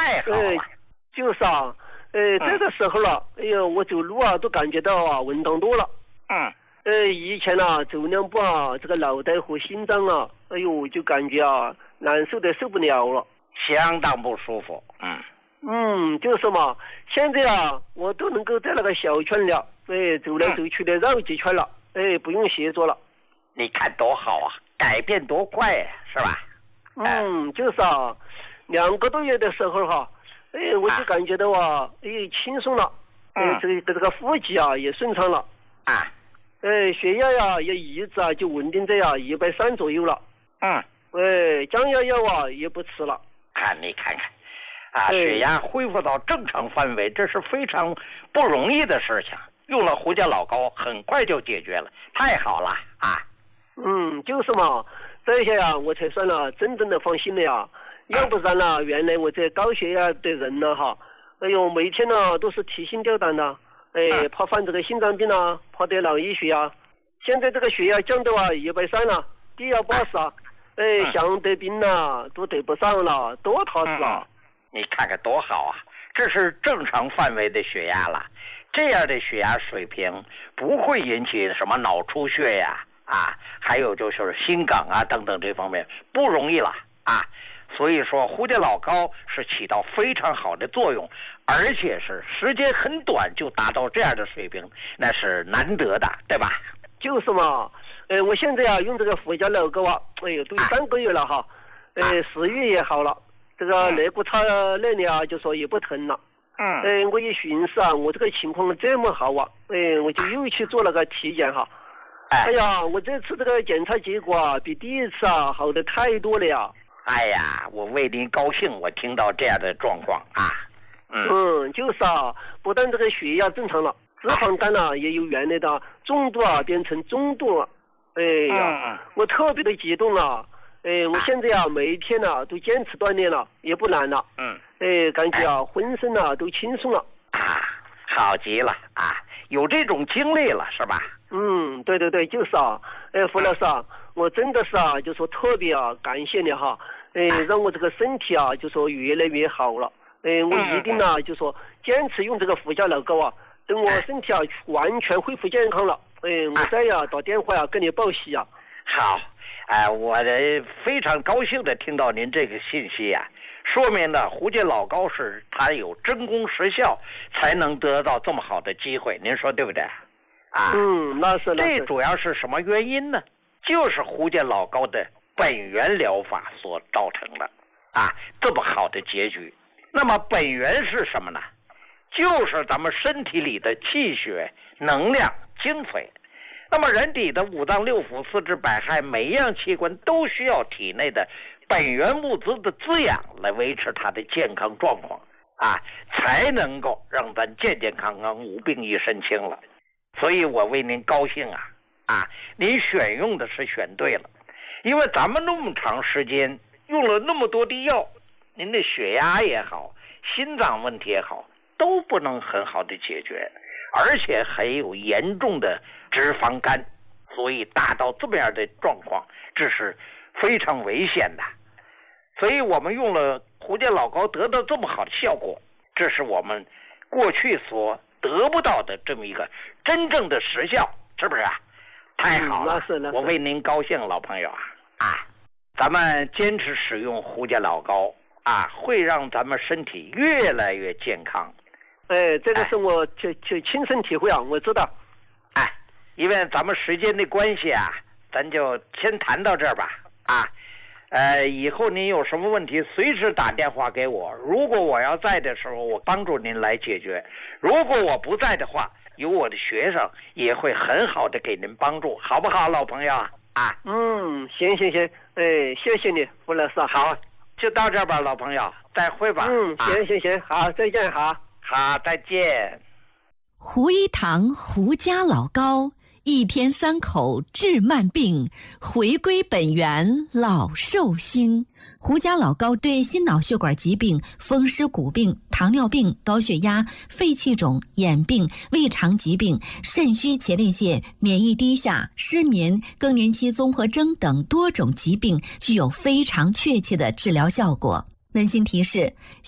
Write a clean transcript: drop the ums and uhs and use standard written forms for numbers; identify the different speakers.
Speaker 1: 太好了。
Speaker 2: 就是啊，这个时候了，哎呦，我走路啊都感觉到啊稳当多了。以前啊走两步啊，这个脑袋和心脏啊，哎呦就感觉啊难受的受不了了，
Speaker 1: 相当不舒服。
Speaker 2: 就是嘛，现在啊我都能够在那个小圈了，走来走去的绕几圈了，不用协作了。
Speaker 1: 你看多好啊，改变多快呀，是吧？
Speaker 2: 就是啊，2个多月的时候哈，我就感觉到啊，轻松了，这个呼吸啊也顺畅了，血压呀也一直啊就稳定在130左右了，降压药啊也不吃了。
Speaker 1: 你看看，血压恢复到正常范围，这是非常不容易的事情。用了胡椒老膏，很快就解决了，太好了啊！
Speaker 2: 就是嘛，这下呀，我才算了真正的放心了呀。要不然呢，原来我这高血压的人呢，哈，哎呦，每天呢都是提心吊胆的，怕犯这个心脏病啊，怕得脑溢血啊。现在这个血压降到130了，低压80啊，想得病啊都得不上了，多踏实啊！
Speaker 1: 你看看多好啊，这是正常范围的血压了。这样的血压水平不会引起什么脑出血呀，还有就是心梗啊等等这方面不容易了啊。所以说胡椒老膏是起到非常好的作用，而且是时间很短就达到这样的水平，那是难得的，对吧？
Speaker 2: 就是嘛，我现在用这个胡椒老膏啊，都有3个月了哈，食欲也好了，这个肋骨差那里啊就说也不疼了。我一寻思啊，我这个情况这么好啊，我就又去做了个体检哈。哎呀，我这次这个检查结果啊，比第一次啊好的太多了呀。
Speaker 1: 哎呀，我为您高兴，我听到这样的状况啊。
Speaker 2: 就是啊，不但这个血压正常了，脂肪肝啊也由原来的重度啊变成中度了。我特别的激动啊。我现在每一天都坚持锻炼了，也不懒了。感觉浑身都轻松了。
Speaker 1: 好极了啊！有这种经历了是吧？
Speaker 2: 对，就是啊。胡老师啊，我真的是就说特别感谢你哈。让我这个身体就说越来越好了。我一定就说坚持用这个胡椒老膏啊，等我身体完全恢复健康了，我再打电话跟你报喜啊。
Speaker 1: 好。我非常高兴的听到您这个信息啊，说明呢胡椒老膏是它有真功实效，才能得到这么好的机会，您说对不对？
Speaker 2: 那是。
Speaker 1: 这主要是什么原因呢？就是胡椒老膏的本源疗法所造成的这么好的结局。那么本源是什么呢？就是咱们身体里的气血、能量、精髓。那么人体的5脏6腑、4肢百骸，每一样器官都需要体内的本源物质的滋养来维持它的健康状况才能够让咱健健康康、无病一身轻了。所以我为您高兴您选用的是选对了，因为咱们那么长时间用了那么多的药，您的血压也好，心脏问题也好，都不能很好的解决，而且还有严重的脂肪肝，所以达到这么样的状况，这是非常危险的。所以我们用了胡椒老膏得到这么好的效果，这是我们过去所得不到的这么一个真正的实效，是不是太好了。我为您高兴，老朋友咱们坚持使用胡椒老膏会让咱们身体越来越健康。
Speaker 2: 这个是我亲身体会我知道。
Speaker 1: 因为咱们时间的关系咱就先谈到这儿吧。以后您有什么问题，随时打电话给我。如果我要在的时候，我帮助您来解决；如果我不在的话，有我的学生也会很好的给您帮助，好不好，老朋友
Speaker 2: 行，谢谢你，胡老师。
Speaker 1: 好，就到这儿吧，老朋友，再会吧。
Speaker 2: 行，好，再见，好，
Speaker 1: 再见。
Speaker 3: 胡一堂胡家老膏，1天3口治慢病，回归本源老寿星。胡家老膏对心脑血管疾病、风湿骨病、糖尿病、高血压、肺气肿、眼病、胃肠疾病、肾虚前列腺、免疫低下、失眠、更年期综合征等多种疾病具有非常确切的治疗效果。温馨提示：